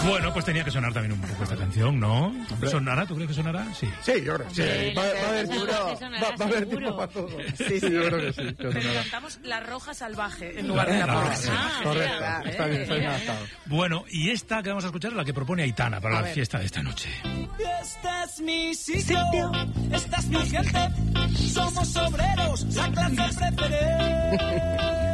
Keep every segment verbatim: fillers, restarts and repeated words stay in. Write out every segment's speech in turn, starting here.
Bueno, pues tenía que sonar también un poco esta canción, ¿no? ¿Sonará? ¿Tú crees que sonará? Sí. Sí, yo creo que sí. Sí, va, no, va a haber seguro, tiempo, que sonará, va, va a haber seguro. tiempo para todo. Sí, sí, yo creo que sí. que Pero sonará. cantamos La Roja Salvaje en lugar de La Ah, Roja sí, Salvaje. correcto. mira, Está bien, está bien eh, adaptado. Bueno, y esta que vamos a escuchar es la que propone Aitana para A la ver. fiesta de esta noche. Este es mi sitio, esta es mi gente, somos obreros, la clase preferente.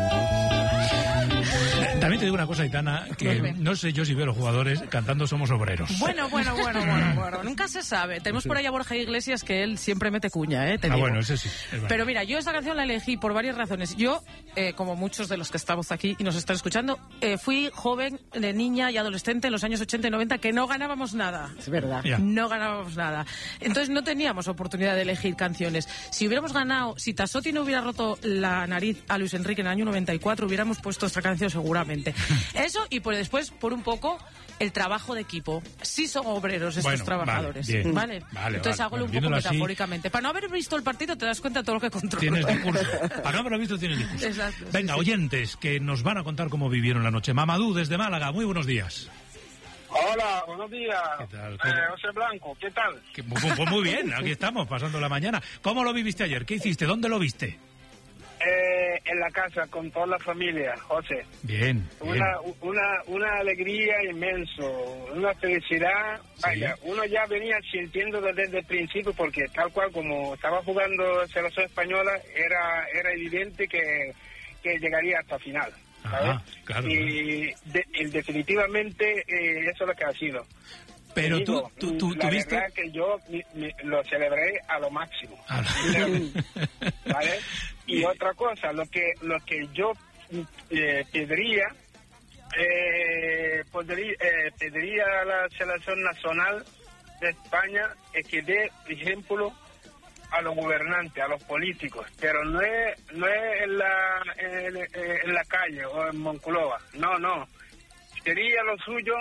También te digo una cosa, Aitana, que Dime. no sé yo si veo a los jugadores cantando Somos Obreros. Bueno, bueno, bueno, bueno, bueno. Nunca se sabe. Tenemos por ahí a Borja Iglesias, que él siempre mete cuña, ¿eh? Te Ah, digo. bueno, ese sí. es verdad. Pero mira, yo esta canción la elegí por varias razones. Yo, eh, como muchos de los que estamos aquí y nos están escuchando, eh, fui joven, de niña y adolescente en los años ochenta y noventa que no ganábamos nada. Es verdad. Ya. No ganábamos nada. Entonces no teníamos oportunidad de elegir canciones. Si hubiéramos ganado, si Tassotti no hubiera roto la nariz a Luis Enrique en el año noventa y cuatro, hubiéramos puesto esta canción seguramente. Eso y por después, por un poco, el trabajo de equipo. Sí son obreros estos Bueno, trabajadores. vale, bien. ¿vale? Vale, Entonces vale. hago Bueno, un poco viéndolo así- metafóricamente. Para no haber visto el partido te das cuenta de todo lo que controla. Tienes discurso. Para no haberlo visto, tienes discurso. Exacto, Venga, sí, sí. oyentes, que nos van a contar cómo vivieron la noche. Mamadou, desde Málaga, muy buenos días. Hola, buenos días. ¿Qué tal? Eh, ¿Cómo? José Blanco, ¿qué tal? Que- Pues pues muy bien, aquí estamos, pasando la mañana. ¿Cómo lo viviste ayer? ¿Qué hiciste? ¿Dónde lo viste? Eh, en la casa con toda la familia, José. Bien, bien. Una, una, una alegría inmenso, una felicidad. Vaya, uno ya venía sintiendo desde el principio porque tal cual como estaba jugando selección española, era, era evidente que, que llegaría hasta final. ¿sabes? Ah, claro, Y de- y definitivamente eh, eso es lo que ha sido. Pero Te tú, digo, tú, tú, la tuviste... verdad que yo mi- mi- lo celebré a lo máximo. Ah, ¿Vale? Y Bien. otra cosa, lo que lo que yo eh, pediría, eh, podría, eh, pediría a la selección nacional de España es que dé ejemplo a los gobernantes, a los políticos, pero no es no es en la en, en la calle o en Monclova, no, no, sería lo suyo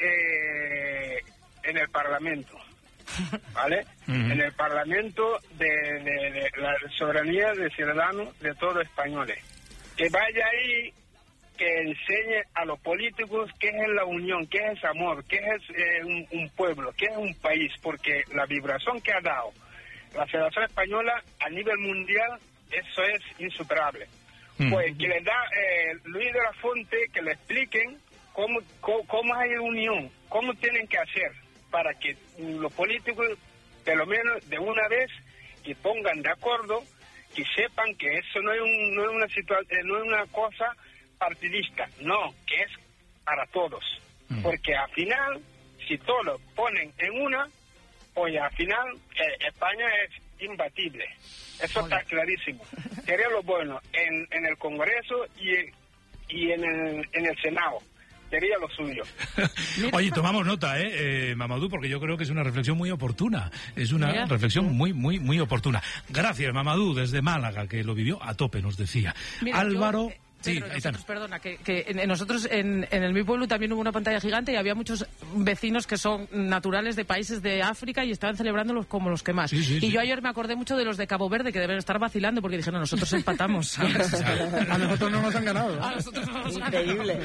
eh, en el Parlamento. ¿Vale? Ujú. En el Parlamento de, de- de la soberanía de ciudadanos de todos los españoles. Que vaya ahí, que enseñe a los políticos qué es la unión, qué es amor, qué es eh, un, un pueblo, qué es un país, porque la vibración que ha dado la Federación Española a nivel mundial, eso es insuperable. Mm. Pues que le da eh, Luis de la Fuente, que le expliquen cómo, cómo, cómo hay unión, cómo tienen que hacer para que los políticos, de lo menos de una vez, que pongan de acuerdo, que sepan que eso no es, un, no es una situa- eh, no es una cosa partidista, no, que es para todos. Mm. Porque al final, si todos lo ponen en una, pues al final eh, España es imbatible. Eso está clarísimo. Sería lo bueno en, en el Congreso y, y en, el, en el Senado. Sería lo suyo. Oye, tomamos nota, ¿eh, eh, Mamadou? Porque yo creo que es una reflexión muy oportuna. Es una Mira. reflexión muy, muy, muy oportuna. Gracias, Mamadou, desde Málaga, que lo vivió a tope, nos decía. Mira, Álvaro... yo, eh, sí, Pedro, Aitana. nosotros, perdona, que, que en- en nosotros en, en el mi pueblo también hubo una pantalla gigante y había muchos vecinos que son naturales de países de África y estaban celebrándolos como los que más. Sí, sí, y sí. yo ayer me acordé mucho de los de Cabo Verde que deben estar vacilando porque dijeron, nosotros empatamos. ¿sabes? A nosotros no nos han ganado. A nosotros no nos han Increíble.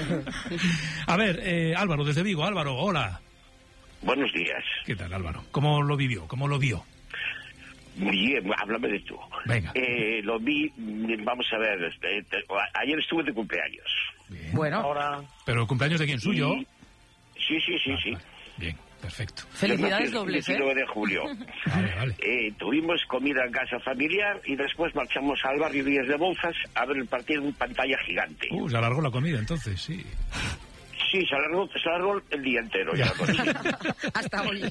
A ver, eh, Álvaro, desde Vigo. Álvaro, hola. Buenos días. ¿Qué tal, Álvaro? ¿Cómo lo vivió? ¿Cómo lo vio? Bien, háblame de tú. Venga. Eh, lo vi, mm, vamos a ver, este, te- ayer estuve de cumpleaños. Bien. Bueno, Ahora, ¿Pero el cumpleaños de quién? ¿Suyo? Y- Sí, sí, sí, Ah, sí. vale. Bien, perfecto. felicidades Yo nací dobles, el ¿eh? diecinueve de julio. Vale, vale. Eh, tuvimos comida en casa familiar y después marchamos al barrio Díaz de Bouzas a ver el partido en pantalla gigante. Uh, se alargó la comida, entonces, sí. Sí, se alargó, se alargó el día entero. Ya. Hasta hoy.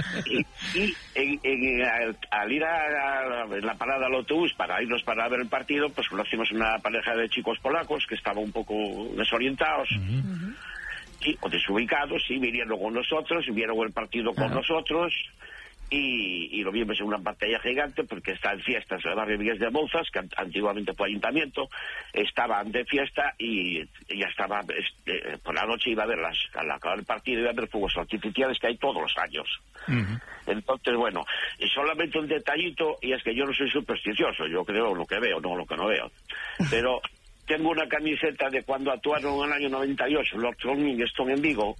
Y, y en- en- al, al ir a, a la parada al autobús para irnos para ver el partido, pues conocimos una pareja de chicos polacos que estaban un poco desorientados y, o desubicados, y vinieron con nosotros, vieron el partido con nosotros y, y lo vimos en una pantalla gigante porque está en fiestas el barrio Villas de Bouzas, que an- antiguamente fue ayuntamiento, estaban de fiesta y, y ya estaba, este, por la noche iba a ver las, al acabar el partido iba a ver fuegos artificiales que hay todos los años. Ujú. Entonces, bueno, y solamente un detallito, y es que yo no soy supersticioso, yo creo lo que veo, no lo que no veo. Pero tengo una camiseta de cuando actuaron en el año noventa y ocho los Rolling Stones en Vigo.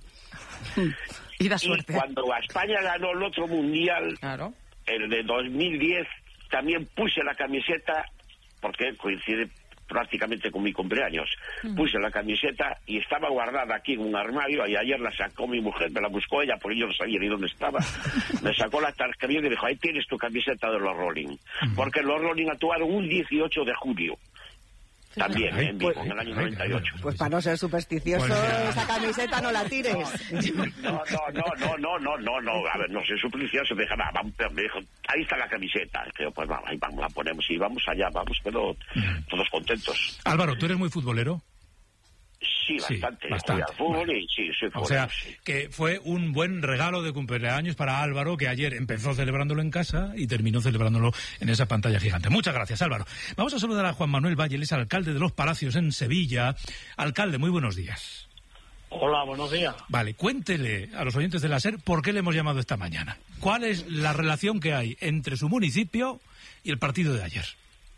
Y da suerte. Y cuando España ganó el otro mundial, claro, el de dos mil diez, también puse la camiseta, porque coincide prácticamente con mi cumpleaños. Mm. Puse la camiseta y estaba guardada aquí en un armario, y ayer la sacó mi mujer, me la buscó ella porque yo no sabía ni dónde estaba. Me sacó la tarjeta y me dijo, ahí tienes tu camiseta de los Rolling. Mm. Porque los Rolling actuaron un dieciocho de julio. También, ¿eh? En Vigo, en el año noventa y ocho. Pues para no ser supersticioso, pues esa camiseta no la tires. No, no, no, no, no, no, no, no, a ver, no sé, supersticioso, me dijo, va, vamos, me dijo, ahí está la camiseta. Creo, pues vamos, ahí vamos, la ponemos y vamos allá, vamos, pero todos contentos. Álvaro, ¿tú eres muy futbolero? Sí, bastante. Sí, bastante. Al fútbol vale. y sí, soy futbolero. O sea, sí. que fue un buen regalo de cumpleaños para Álvaro, que ayer empezó celebrándolo en casa y terminó celebrándolo en esa pantalla gigante. Muchas gracias, Álvaro. Vamos a saludar a Juan Manuel Valle, él es alcalde de Los Palacios en Sevilla. Alcalde, muy buenos días. Hola, buenos días. Vale, cuéntele a los oyentes de la SER por qué le hemos llamado esta mañana. ¿Cuál es la relación que hay entre su municipio y el partido de ayer?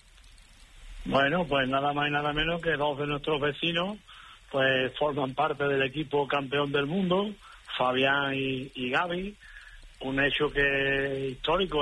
Bueno, pues nada más y nada menos que dos de nuestros vecinos pues forman parte del equipo campeón del mundo, Fabián y, y Gaby, un hecho que es histórico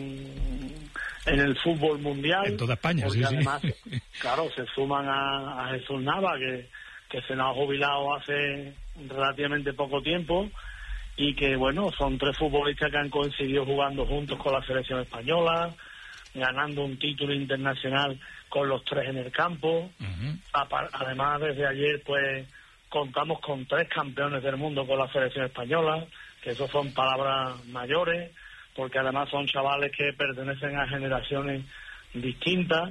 en, en el fútbol mundial. En toda España, porque sí, además, sí. Claro, se suman a, a Jesús Nava, que, que se nos ha jubilado hace relativamente poco tiempo, y que, bueno, son tres futbolistas que han coincidido jugando juntos con la selección española, ganando un título internacional con los tres en el campo. Uh-huh. Además, desde ayer, pues, contamos con tres campeones del mundo con la selección española, que eso son palabras mayores, porque además son chavales que pertenecen a generaciones distintas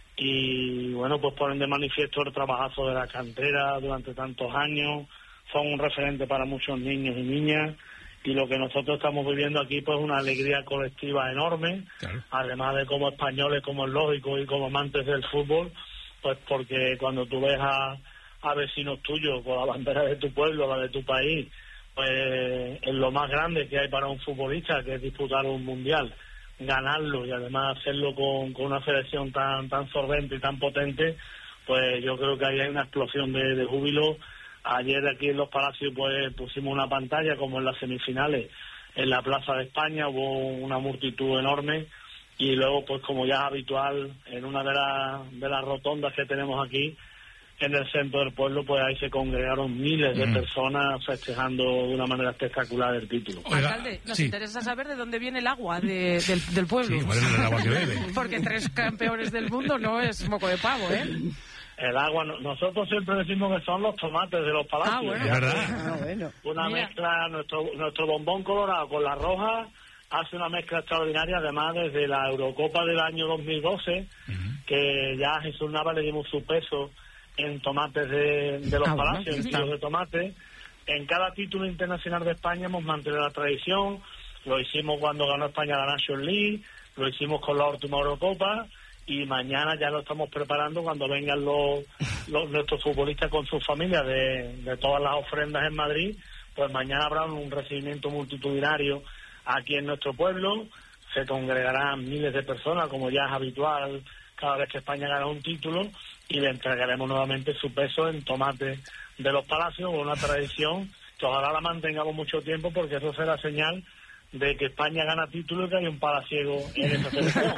y, bueno, pues ponen de manifiesto el trabajazo de la cantera durante tantos años, son un referente para muchos niños y niñas, y lo que nosotros estamos viviendo aquí pues una alegría colectiva enorme, claro. Además de como españoles, como es lógico, y como amantes del fútbol, pues porque cuando tú ves a, a vecinos tuyos con la bandera de tu pueblo, la de tu país, pues es lo más grande que hay para un futbolista, que es disputar un mundial, ganarlo y además hacerlo con, con una selección tan tan solvente y tan potente, pues yo creo que ahí hay una explosión de, de júbilo. Ayer aquí en Los Palacios pues pusimos una pantalla como en las semifinales en la Plaza de España, hubo una multitud enorme, y luego pues como ya es habitual en una de, la, de las rotondas que tenemos aquí en el centro del pueblo, pues ahí se congregaron miles de mm. personas festejando de una manera espectacular el título. Oiga, alcalde, nos sí. interesa saber de dónde viene el agua de, del, del pueblo. Sí, ¿cuál es el agua que bebe? Porque tres campeones del mundo no es moco de pavo, ¿eh? El agua, nosotros siempre decimos que son los tomates de Los Palacios. Ah, bueno. Es verdad. Ah, bueno. Una Mira. mezcla, nuestro nuestro bombón colorado con la roja hace una mezcla extraordinaria, además desde la Eurocopa del año dos mil doce, uh-huh. que ya a Jesús Nava le dimos su peso en tomates de, de Los ah, Palacios, bueno, en kilos de tomate. En cada título internacional de España hemos mantenido la tradición, lo hicimos cuando ganó España la National League, lo hicimos con la última Eurocopa, y mañana ya lo estamos preparando cuando vengan los, los nuestros futbolistas con sus familias de, de todas las ofrendas en Madrid, pues mañana habrá un recibimiento multitudinario aquí en nuestro pueblo, se congregarán miles de personas como ya es habitual cada vez que España gana un título, y le entregaremos nuevamente su peso en tomate de Los Palacios, una tradición que ojalá la mantengamos mucho tiempo, porque eso será señal de que España gana título y que hay un palaciego en esa selección.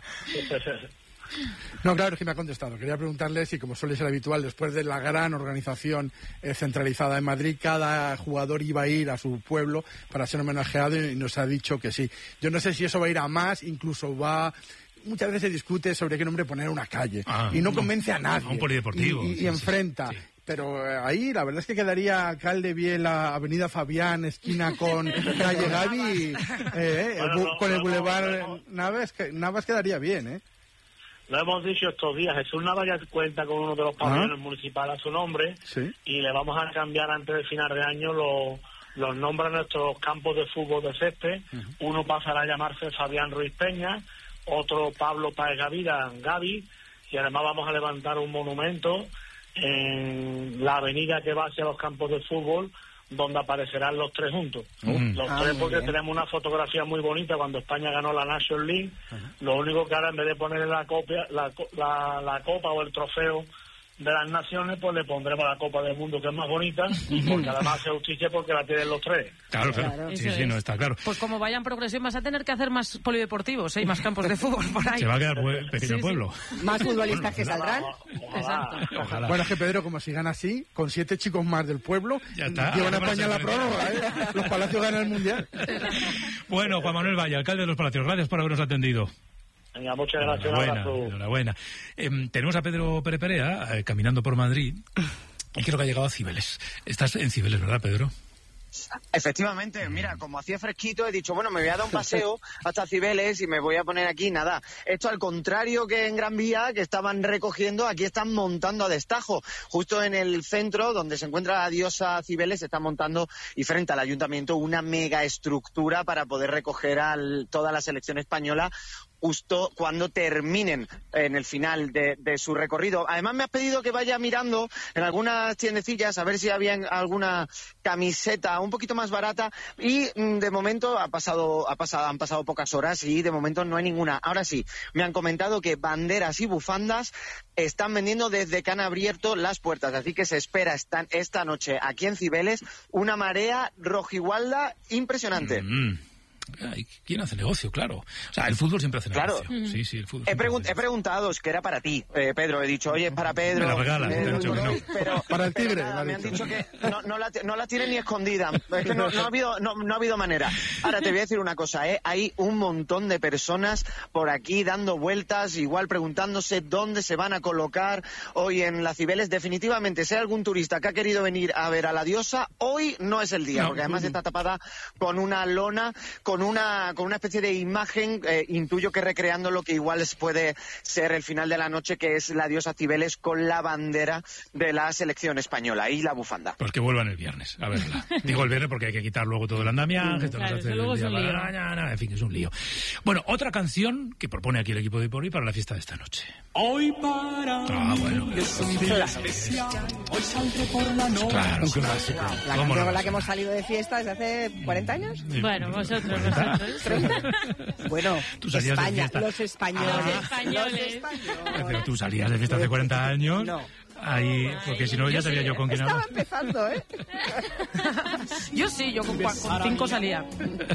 No, claro, es que me ha contestado. Quería preguntarle si, como suele ser habitual, después de la gran organización eh, centralizada en Madrid, cada jugador iba a ir a su pueblo para ser homenajeado, y nos ha dicho que sí. Yo no sé si eso va a ir a más, incluso va... Muchas veces se discute sobre qué nombre poner una calle, ah, y no convence a nadie. Un polideportivo. Y, y, sí, y enfrenta. Sí, sí. Pero eh, ahí la verdad es que quedaría alcalde bien la avenida Fabián, esquina con calle Gaby, eh, bueno, bu- no, con el no, bulevar no, no. Navas, que, Navas quedaría bien, ¿eh? Lo hemos dicho estos días, Jesús Nava ya cuenta con uno de los pabellones municipales a su nombre, ¿sí? Y le vamos a cambiar antes del final de año los, los nombres a nuestros campos de fútbol de césped. Uh-huh. Uno pasará a llamarse Fabián Ruiz Peña, otro Pablo Páez Gavira, Gaby, y además vamos a levantar un monumento en la avenida que va hacia los campos de fútbol, donde aparecerán los tres juntos. Uh-huh. Los ah, tres porque bien. Tenemos una fotografía muy bonita cuando España ganó la National League. Uh-huh. Lo único que ahora, en vez de ponerle la copia, la, la, la copa o el trofeo de las Naciones, pues le pondremos la Copa del Mundo, que es más bonita, y porque además se justicia porque la tienen los tres. Claro, claro. claro. Sí, sí, no, está claro. Pues como vaya en progresión vas a tener que hacer más polideportivos, ¿eh? Y más campos de fútbol por ahí. Se va a quedar pue- pequeño sí, pueblo. Sí. Más futbolistas que saldrán. Exacto. Ojalá. Bueno, es que Pedro, como sigan así, con siete chicos más del pueblo, ya está. Llevan a España la prórroga, ¿eh? Los Palacios ganan el Mundial. Bueno, Juan Manuel Valle, alcalde de Los Palacios, gracias por habernos atendido. Venga, muchas gracias. Enhorabuena. enhorabuena. Eh, tenemos a Pedro Pere Perea eh, caminando por Madrid y creo que ha llegado a Cibeles. Estás en Cibeles, ¿verdad, Pedro? Efectivamente, mira, como hacía fresquito, he dicho, bueno, me voy a dar un paseo hasta Cibeles y me voy a poner aquí, nada. Esto al contrario que en Gran Vía, que estaban recogiendo, aquí están montando a destajo. Justo en el centro, donde se encuentra la diosa Cibeles, se está montando, y frente al ayuntamiento, una mega estructura para poder recoger a toda la selección española justo cuando terminen en el final de, de su recorrido. Además me has pedido que vaya mirando en algunas tiendecillas a ver si había alguna camiseta un poquito más barata y de momento ha pasado, ha pasado, han pasado pocas horas y de momento no hay ninguna. Ahora sí, me han comentado que banderas y bufandas están vendiendo desde que han abierto las puertas, así que se espera esta, esta noche aquí en Cibeles una marea rojigualda impresionante. Mm-hmm. Ay, ¿quién hace negocio? Claro. O sea, el fútbol siempre hace claro. negocio. Mm. Sí, sí, el fútbol. He, pregun- he preguntado, es que era para ti, eh, Pedro. He dicho, oye, es para Pedro. Me la regalas, eh, te he dicho que no. Pero, para el tigre. pero nada, me han dicho que no, no, la, no la tienen ni escondida. Es que no, no, ha habido, no, no ha habido manera. Ahora te voy a decir una cosa, ¿eh? Hay un montón de personas por aquí dando vueltas, igual preguntándose dónde se van a colocar hoy en las Cibeles. Definitivamente, si hay algún turista que ha querido venir a ver a la diosa, hoy no es el día, no. porque además está tapada con una lona, con una, con una una especie de imagen, eh, intuyo que recreando lo que igual puede ser el final de la noche, que es la diosa Cibeles con la bandera de la selección española y la bufanda. Pues que vuelvan el viernes, a verla. Digo el viernes porque hay que quitar luego todo el andamiaje, todo claro, el día luego es un lío. mañana, en fin, es un lío. Bueno, otra canción que propone aquí el equipo de Por Hoy para la fiesta de esta noche. Hoy para ah, bueno, mí es un día especial. Hoy saldré por la noche. Claro, un clásico. La canción con la que hemos salido de fiesta desde hace cuarenta años. Bueno, vosotros, vosotros. Bueno, tú salías España, de fiesta. los españoles. Ah, los españoles. Los españoles. Pero tú salías de fiesta hace cuarenta años. No. Ahí, porque si no ya sabía yo con quién Estaba hablas. empezando, ¿eh? Yo sí, yo con, con cinco salía.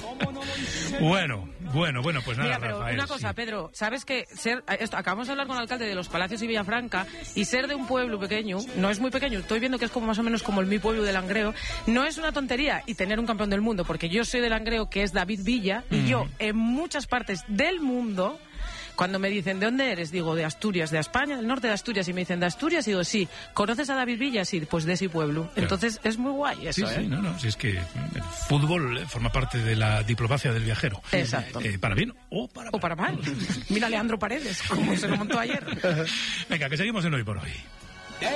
Bueno, bueno, bueno, pues nada, Mira, pero Rafael, una cosa, sí. Pedro, sabes que ser, esto, acabamos de hablar con el alcalde de Los Palacios y Villafranca, y ser de un pueblo pequeño, no es muy pequeño, estoy viendo que es como más o menos como el mi pueblo de Langreo, no es una tontería, y tener un campeón del mundo, porque yo soy de Langreo, que es David Villa, y Mm. yo en muchas partes del mundo, cuando me dicen, ¿de dónde eres? Digo, de Asturias, de España, del norte de Asturias. Y me dicen, ¿de Asturias? Y digo, sí. ¿Conoces a David Villa? Sí, pues de ese pueblo. Claro. Entonces, es muy guay eso, Sí, ¿eh? sí, no, no, si es que el fútbol forma parte de la diplomacia del viajero. Exacto. Eh, para bien o para mal. O para mal. Mira a Leandro Paredes, como se lo montó ayer. Venga, que seguimos en Hoy por Hoy.